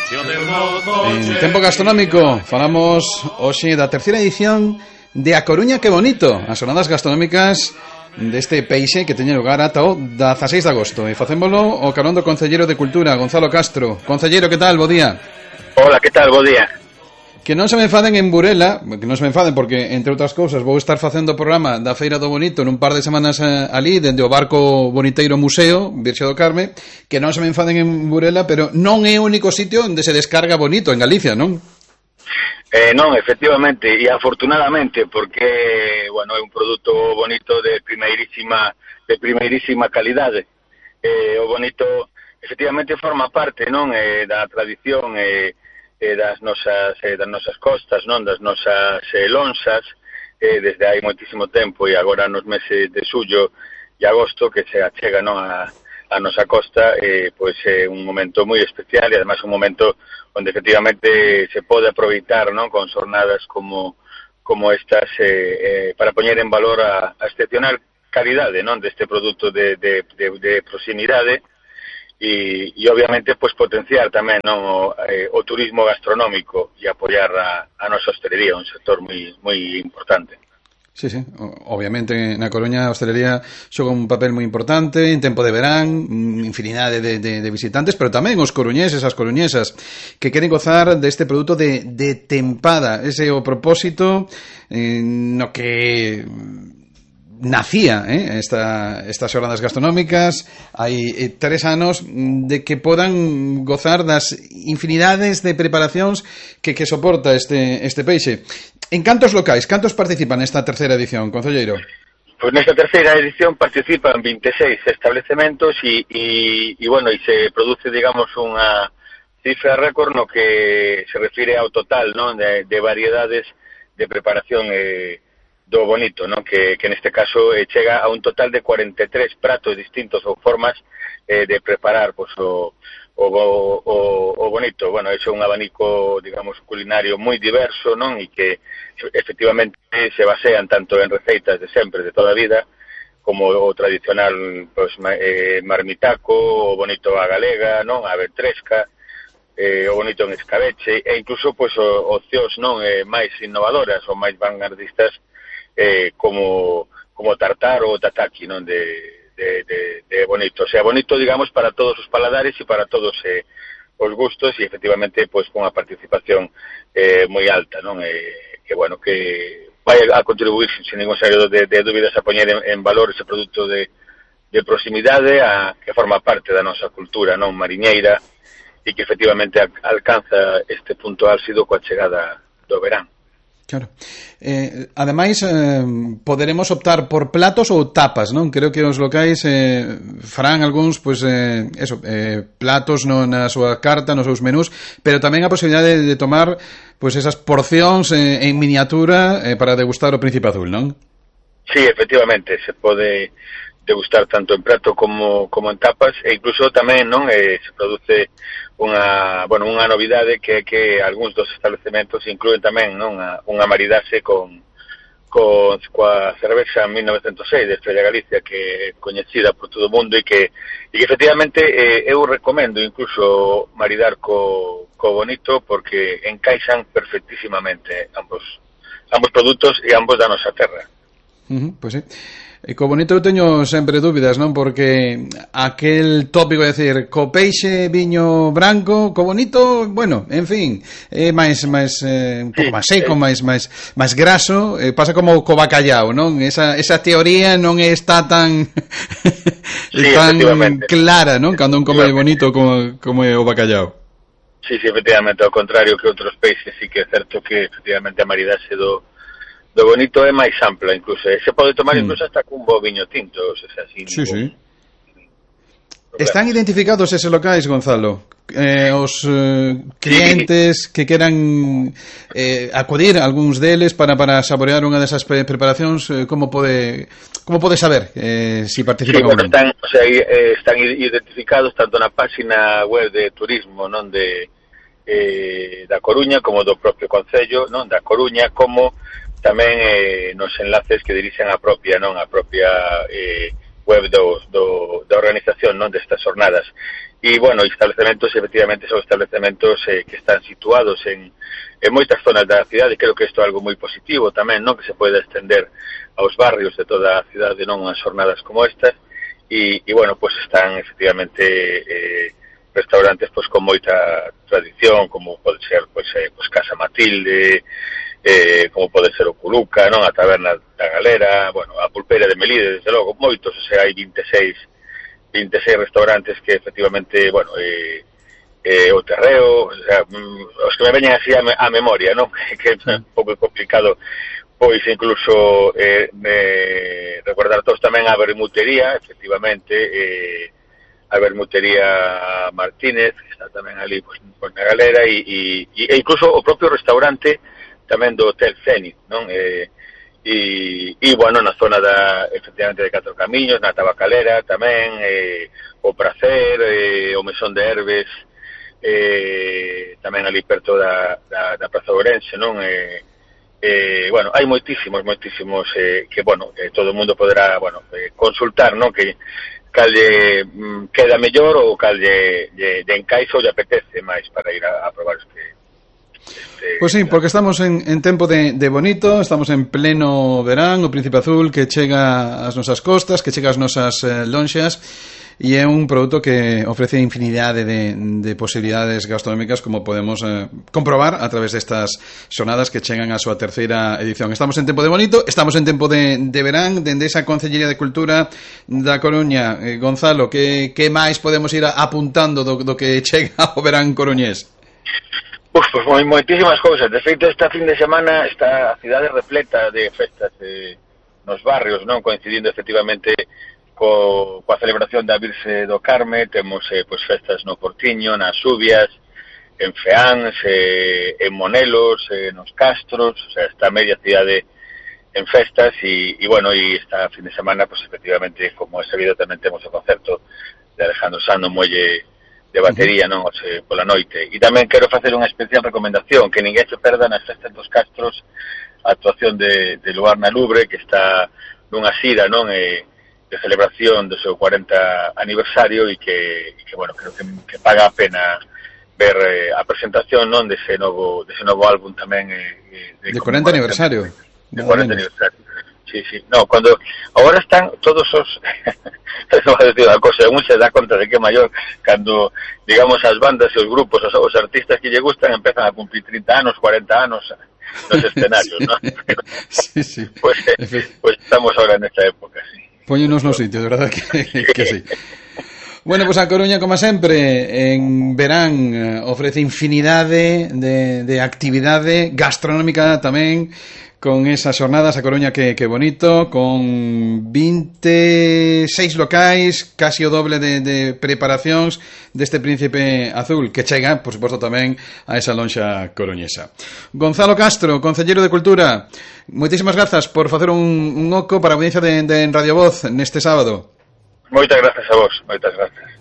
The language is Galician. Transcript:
En Tempo Gastronómico falamos hoxe da terceira edición de A Coruña Que Bonito, as jornadas gastronómicas deste peixe que teñen lugar ata o 16 de agosto. E facémolo o carón do Concelleiro de Cultura, Gonzalo Castro. Concelleiro, que tal? Bo día. Hola, que tal? Bo día. Que non se me enfaden en Burela, que non se me enfaden porque, entre outras cousas, vou estar facendo o programa da Feira do Bonito nun par de semanas ali, dende o barco Boniteiro Museo, Virxe do Carme, que non se me enfaden en Burela, pero non é o único sitio onde se descarga bonito, en Galicia, non? Non, efectivamente, e afortunadamente, porque, bueno, é un produto bonito de primeirísima calidade. O bonito, efectivamente, forma parte, non, da tradición das nosas costas, non, das nosas lonxas, desde hai moitísimo tempo, e agora nos meses de xullo e agosto que se achega, non, a nosa costa, pois é un momento moi especial e ademais un momento onde efectivamente se pode aproveitar, non, con xornadas como estas para poñer en valor a excepcional calidade, non, deste produto de proximidade. E obviamente pues potenciar tamén, non, o turismo gastronómico e apoiar a nosa hostelería, un sector moi importante. Sí, obviamente na Coruña a hostelería xoga un papel moi importante en tempo de verán, infinidade de visitantes, pero tamén os coruñeses, as coruñesas que queren gozar deste produto de tempada. Ese é o propósito no que nacía estas xornadas gastronómicas hai 3 anos, de que podan gozar das infinidades de preparacións que soporta este peixe. En cantos locais, cantos participan nesta terceira edición, concelleiro? Pois nesta terceira edición participan 26 establecementos e bueno, e se produce, digamos, unha cifra récord no que se refire ao total, non, de variedades de preparación do bonito, non? Que neste caso chega a un total de 43 pratos distintos ou formas de preparar pois, o bonito. Bueno, é un abanico, digamos, culinario moi diverso, non? E que efectivamente se basean tanto en receitas de sempre, de toda a vida, como o tradicional pois, marmitaco, o bonito a galega, non? A ventresca, o bonito en escabeche, e incluso pois, opcións non máis innovadoras ou máis vanguardistas, como tartar ou tataki, non, de bonito. O sea, bonito, digamos, para todos os paladares e para todos os gustos, e efectivamente, pois, con a participación moi alta, non? Que, bueno, que vai a contribuir, sin ningún serio de dúbidas, a poñer en valor ese produto de proximidade que forma parte da nosa cultura, non, mariñeira, e que efectivamente alcanza este punto álxido coa chegada do verán. Claro. Ademais, poderemos optar por platos ou tapas, non? Creo que os locais farán algúns, pois, platos na súa carta, nos seus menús, pero tamén a posibilidade de tomar, pois, esas porcións en miniatura para degustar o Príncipe Azul, non? Sí, efectivamente, se pode degustar tanto en prato como en tapas, e incluso tamén, non, se produce unha novidade que algúns dos establecementos incluen tamén, non, unha maridaxe coa cervexa 1906 de Estrella Galicia, que é coñecida por todo o mundo e que efectivamente eu recomendo incluso maridar co bonito, porque encaixan perfectísimamente ambos produtos e ambos da nosa terra. Pois sí. E co bonito eu teño sempre dúbidas, non? Porque aquel tópico de decir co peixe viño branco, co bonito, bueno, en fin, é máis un pouco máis seco, máis graso, pasa como co bacallao, non? Esa teoría non está tan tan clara, non? Cando un come bonito como é o bacallao. Sí, efectivamente, ao contrario que outros peixes, sí que é certo que efectivamente a maridaxe do bonito é máis ampla, incluso se pode tomar incluso hasta cun bo viño tinto, o sea, sí. Están identificados eses locais, Gonzalo? Os clientes que queran acudir, algúns deles, para saborear unha desas preparacións, como pode saber si participan ou non? Están identificados tanto na página web de turismo, non, da Coruña, como do propio Concello, non, da Coruña, como tamén nos enlaces que dirixen a propia web da organización, non, destas jornadas. E, bueno, establecementos, efectivamente, son establecementos que están situados en moitas zonas da cidade. Creo que isto é algo moi positivo tamén, non, que se pode extender aos barrios de toda a cidade, non, unhas jornadas como estas. E bueno, pues están, efectivamente, restaurantes pues con moita tradición, como pode ser pues Casa Matilde, como pode ser o Culuca, non, a Taberna da Galera, bueno, a Pulpeira de Melide, desde logo, moitos, o sea, hai 26 restaurantes que efectivamente, bueno, o Terreo, o sea, os que me veñen así a memoria, non, que é un pouco complicado, pois incluso recordar todos tamén a Bermutería, efectivamente, a Bermutería Martínez, que está tamén ali pues, na Galera, e incluso o propio restaurante tamén do Hotel Zenit, non? E bueno, na zona efectivamente de Catro Camiños, na Tabacalera tamén, o Pracer, o Mesón de Herbes, tamén ali perto da Praza Ourense, non? Bueno, hai moitísimos que, bueno, todo o mundo poderá, bueno, consultar, non? Que cal queda mellor ou cal de encaixa ou lle apetece máis para ir a probar este. Pois sí, porque estamos en tempo de bonito, estamos en pleno verán, o Príncipe Azul que chega ás nosas costas, que chega ás nosas lonxas, e é un produto que ofrece infinidade de posibilidades gastronómicas, como podemos comprobar a través destas xornadas que chegan á súa terceira edición. Estamos en tempo de bonito, estamos en tempo de verán, dende esa Concellería de Cultura da Coruña. Gonzalo, que máis podemos ir apuntando do que chega ao verán coruñés? Pues moitísimas cousas. De feito, esta fin de semana está a cidade repleta de festas nos barrios, non, coincidindo efectivamente coa celebración da Virxe do Carme. Temos pues festas no Portiño, nas Subias, en Feáns, en Monelos, nos Castros, o sea, está media cidade en festas e bueno, e esta fin de semana, pues efectivamente, como é sabido, tamén temos o concerto de Alejandro Sanz no Muelle de Batería, non, pola noite. E tamén quero facer unha especial recomendación, que ninguén se perda nas festas dos Castros a actuación de Luar na Lubre, que está nunha xira, non, de celebración do seu 40 aniversario e que bueno, creo que paga a pena ver a presentación, non, dese novo álbum tamén de 40 aniversario. De 40 aniversario. Sí. No, cuando agora están todos os non vai decir unha cosa, un se dá conta de que é maior cando, digamos, as bandas e os grupos, os artistas que lle gustan empezan a cumplir 30 anos, 40 anos nos escenarios, ¿no? Sí. Pues estamos ahora en esta época, sí. Póñenos no sitio, de verdad que sí. Bueno, pues a Coruña, como sempre, en verán ofrece infinidade de actividade gastronómica tamén, con esas xornadas. A Coruña que bonito, con 26 locais, casi o doble de preparacións deste Príncipe Azul, que chega, por suposto, tamén a esa lonxa coruñesa. Gonzalo Castro, Concelleiro de Cultura, moitísimas grazas por facer un oco para a audiencia de Radio Voz neste sábado. Moitas grazas a vos, moitas grazas.